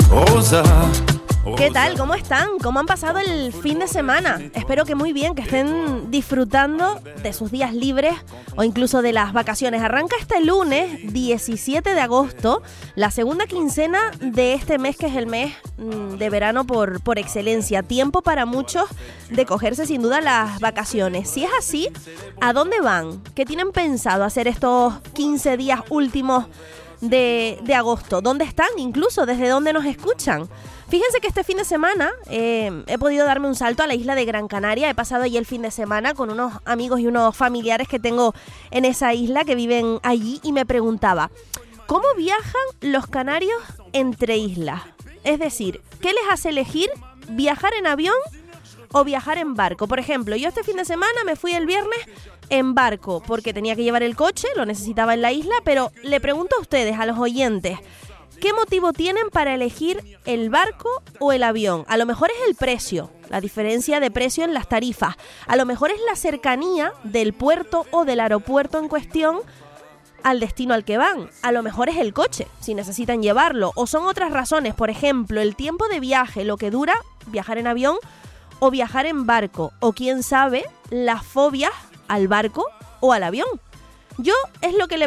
Rosa. ¿Qué tal? ¿Cómo están? ¿Cómo han pasado el fin de semana? Espero que muy bien, que estén disfrutando de sus días libres o incluso de las vacaciones. Arranca este lunes 17 de agosto, la segunda quincena de este mes, que es el mes de verano por excelencia. Tiempo para muchos de cogerse sin duda las vacaciones. Si es así, ¿a dónde van? ¿Qué tienen pensado hacer estos 15 días últimos de agosto? ¿Dónde están? Incluso, ¿desde dónde nos escuchan? Fíjense que este fin de semana he podido darme un salto a la isla de Gran Canaria. He pasado allí el fin de semana con unos amigos y unos familiares que tengo en esa isla que viven allí, y me preguntaba, ¿cómo viajan los canarios entre islas? Es decir, ¿qué les hace elegir viajar en avión o viajar en barco? Por ejemplo, yo este fin de semana me fui el viernes en barco porque tenía que llevar el coche, lo necesitaba en la isla, pero le pregunto a ustedes, a los oyentes, ¿qué motivo tienen para elegir el barco o el avión? A lo mejor es el precio, la diferencia de precio en las tarifas. A lo mejor es la cercanía del puerto o del aeropuerto en cuestión al destino al que van. A lo mejor es el coche, si necesitan llevarlo. O son otras razones, por ejemplo, el tiempo de viaje, lo que dura viajar en avión o viajar en barco. O quién sabe, las fobias al barco o al avión. Yo es lo que le